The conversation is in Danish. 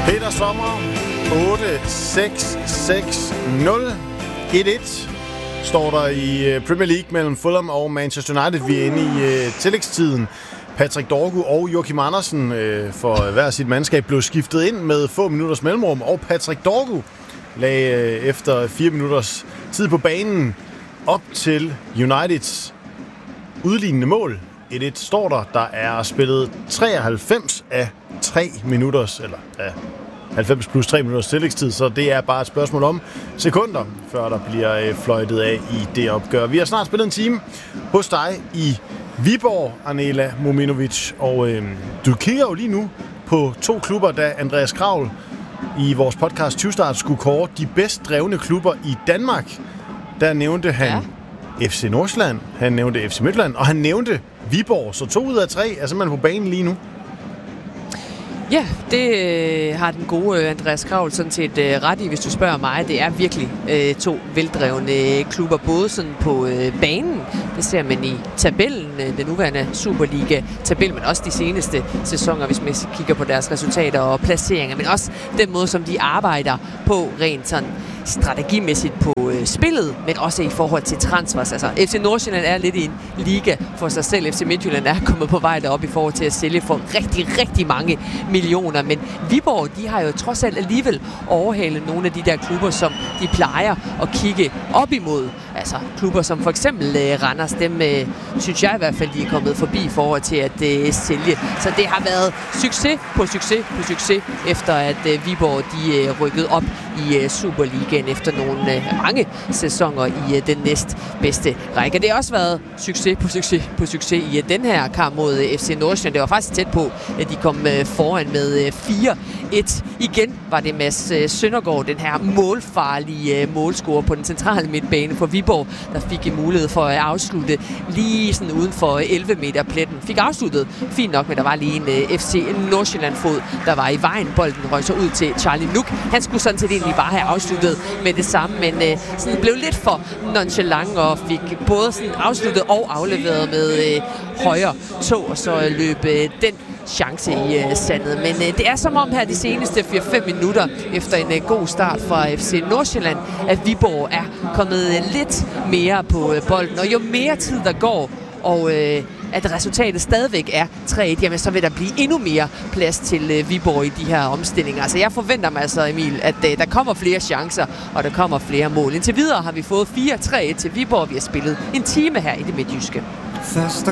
Peter Sommer, 8-6-6-0. 1-1 står der i Premier League mellem Fulham og Manchester United. Vi er inde i tillægstiden. Patrick Dorgu og Joachim Andersen for hver sit mandskab blev skiftet ind med få minutters mellemrum, og Patrick Dorgu lagde efter 4 minutters tid på banen op til Uniteds udlignende mål. 1-1 står der er spillet 93 af 3 minutters, eller af 90 plus 3 minutters tillægstid, så det er bare et spørgsmål om sekunder, før der bliver fløjtet af i det opgør. Vi har snart spillet en time hos dig i Viborg, Anela Mominovic, og du kigger jo lige nu på 2 klubber, da Andreas Kravl i vores podcast 20 skulle kåre de bedst drevne klubber i Danmark. Der nævnte han FC Nordsjælland, han nævnte FC Midtjylland, og han nævnte Viborg, så 2 ud af 3 er simpelthen på banen lige nu. Ja, det har den gode Andreas Kravl sådan set ret i, hvis du spørger mig. Det er virkelig 2 veldrevne klubber, både sådan på banen, det ser man i tabellen, den nuværende Superliga-tabel, men også de seneste sæsoner, hvis man kigger på deres resultater og placeringer, men også den måde, som de arbejder på rent sådan strategimæssigt på spillet, men også i forhold til transfers. Altså, FC Nordsjælland er lidt i en liga for sig selv. FC Midtjylland er kommet på vej derop i forhold til at sælge for rigtig, rigtig mange millioner. Men Viborg, de har jo trods alt alligevel overhalet nogle af de der klubber, som de plejer at kigge op imod. Altså klubber som for eksempel Randers, dem synes jeg i hvert fald, de er kommet forbi i forhold til at sælge. Så det har været succes på succes på succes, efter at Viborg de rykkede op i Superligaen efter nogle mange sæsoner i den næstbedste række. Det har også været succes på succes på succes i den her kamp mod FC Nordsjælland. Det var faktisk tæt på, at de kom foran med 4-1. Igen var det Mads Søndergaard, den her målfarlige målscorer på den centrale midtbane for Viborg, der fik en mulighed for at afslutte lige sådan uden for 11 meter pletten. Fik afsluttet fint nok, men der var lige en FC Nordsjælland-fod, der var i vejen. Bolden røg så ud til Charlie Nuk. Han skulle sådan set egentlig bare have afsluttet med det samme, men sådan blev lidt for nonchalant og fik både sådan afsluttet og afleveret med højre tog, og så løb den chance i sandet. Men det er som om her de seneste 4-5 minutter efter en god start fra FC Nordsjælland, at Viborg er kommet lidt mere på bolden, og jo mere tid der går, og at resultatet stadigvæk er 3-1, jamen så vil der blive endnu mere plads til Viborg i de her omstillinger. Altså jeg forventer mig altså, Emil, at der kommer flere chancer, og der kommer flere mål. Indtil videre har vi fået 4-3 til Viborg. Vi har spillet en time her i det midtjyske.